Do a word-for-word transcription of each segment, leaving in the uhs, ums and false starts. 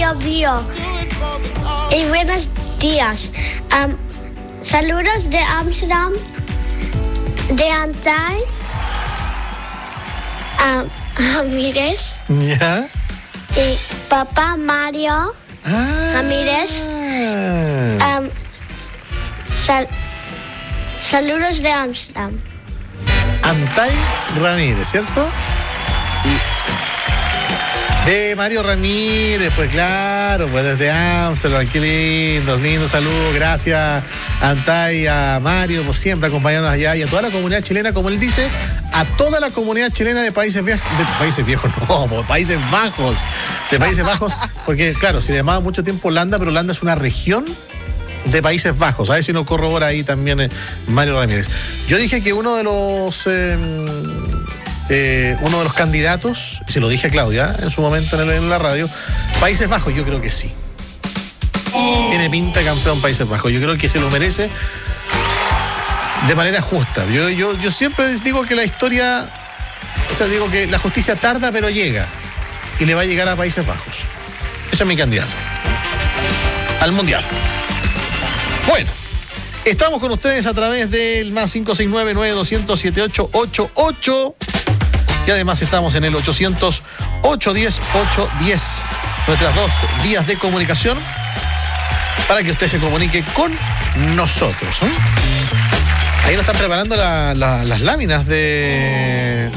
Bio Bio. Y buenos días. Um, saludos de Amsterdam, de Antay, um, Ramírez. ¿Ya? Y papá Mario Ah. Ramírez. Um, sal- saludos de Amsterdam. Antay Ramírez, ¿cierto? Y de Mario Ramírez, pues claro, pues desde Amsterdam, qué lindos, lindos saludos, gracias Antay, a Mario por siempre acompañarnos allá y a toda la comunidad chilena, como él dice, a toda la comunidad chilena de Países Viejos, de Países Viejos, no, de Países Bajos, de Países Bajos, porque claro, se llamaba mucho tiempo Holanda, pero Holanda es una región de Países Bajos. A ver si nos corrobora ahí también eh, Mario Ramírez. Yo dije que uno de los eh, eh, uno de los candidatos, se lo dije a Claudia en su momento en, el, en la radio, Países Bajos, yo creo que sí. Tiene pinta de campeón Países Bajos. Yo creo que se lo merece de manera justa. Yo, yo, yo siempre digo que la historia, o sea, digo que la justicia tarda pero llega. Y le va a llegar a Países Bajos. Ese es mi candidato al Mundial. Bueno, estamos con ustedes a través del más cinco seis nueve, nueve dos cero cero, siete ocho ocho ocho y además estamos en el ochocientos, ochocientos diez, ochocientos diez, nuestras dos vías de comunicación para que usted se comunique con nosotros. ¿eh? Ahí nos están preparando la, la, las láminas de,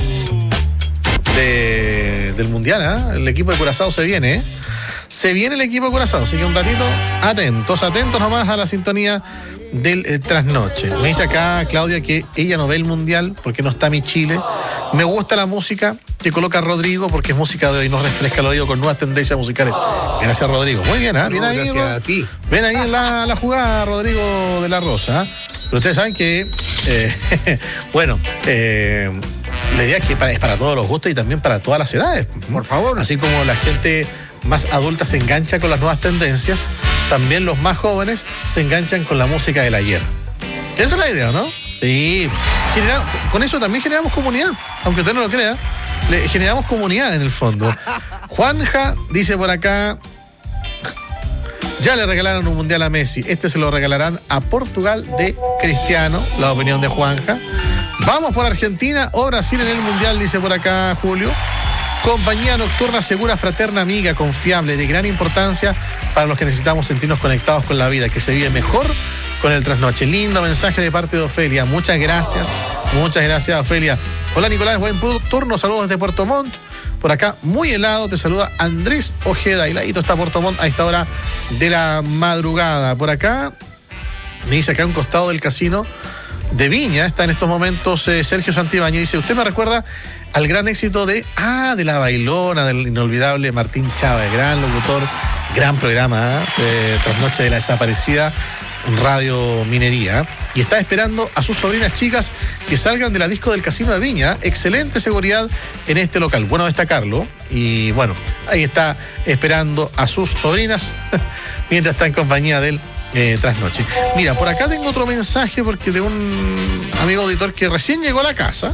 de del Mundial. ¿eh? El equipo de Curazao se viene, ¿eh? Se viene el equipo de Curazao, así que un ratito, atentos, atentos nomás a la sintonía del eh, trasnoche. Me dice acá Claudia que ella no ve el Mundial porque no está mi Chile. Me gusta la música que coloca Rodrigo porque es música de hoy, nos refresca el oído con nuevas tendencias musicales. Gracias, Rodrigo. Muy bien, ¿eh? Bien ahí, gracias a ti. Ven ahí en la, la jugada, Rodrigo de la Rosa. ¿eh? Pero ustedes saben que, eh, bueno, eh, la idea es que para, es para todos los gustos y también para todas las edades. Por favor. Así como la gente más adulta se engancha con las nuevas tendencias, también los más jóvenes se enganchan con la música del ayer. Esa es la idea, ¿no? Sí. Genera, con eso también generamos comunidad, aunque usted no lo crea. Le, generamos comunidad en el fondo. Juanja dice por acá, ya le regalaron un mundial a Messi, este se lo regalarán a Portugal de Cristiano, la opinión de Juanja. Vamos por Argentina o Brasil en el mundial, dice por acá Julio. Compañía nocturna segura, fraterna, amiga, confiable, de gran importancia para los que necesitamos sentirnos conectados con la vida, que se vive mejor con el trasnoche. Lindo mensaje de parte de Ofelia. Muchas gracias, muchas gracias, Ofelia. Hola, Nicolás, buen turno, saludos desde Puerto Montt. Por acá, muy helado, te saluda Andrés Ojeda. Y ladito está Puerto Montt a esta hora de la madrugada. Por acá, me dice acá a un costado del casino de Viña, está en estos momentos eh, Sergio Santibáñez. Dice, usted me recuerda al gran éxito de, ah, de La Bailona, del inolvidable Martín Chávez, gran locutor, gran programa, ¿eh? de Trasnoche de la Desaparecida, Radio Minería. Y está esperando a sus sobrinas chicas que salgan de la disco del Casino de Viña. Excelente seguridad en este local, bueno destacarlo. Y bueno, ahí está esperando a sus sobrinas mientras está en compañía del eh, Trasnoche. Mira, por acá tengo otro mensaje porque de un amigo auditor que recién llegó a la casa.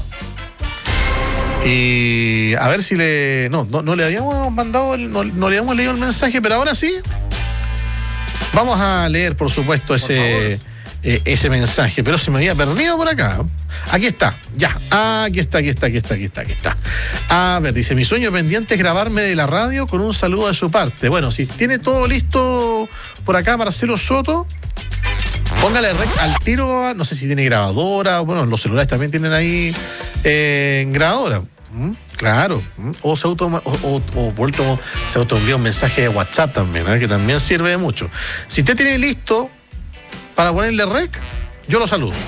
Y a ver si le... No, no, no le habíamos mandado, el, no, no le habíamos leído el mensaje, pero ahora sí. Vamos a leer, por supuesto, por ese, eh, ese mensaje, pero se me había perdido por acá. Aquí está, ya. Aquí está, aquí está, aquí está, aquí está, aquí está. A ver, dice, mi sueño pendiente es grabarme de la radio con un saludo de su parte. Bueno, si tiene todo listo por acá, Marcelo Soto, póngale rec al tiro, no sé si tiene grabadora, bueno, los celulares también tienen ahí eh, grabadora. ¿Mm? Claro, ¿Mm? o se auto o, o, o vuelto se autoenvía un mensaje de WhatsApp también, ¿eh? que también sirve de mucho. Si usted tiene listo para ponerle rec, yo lo saludo.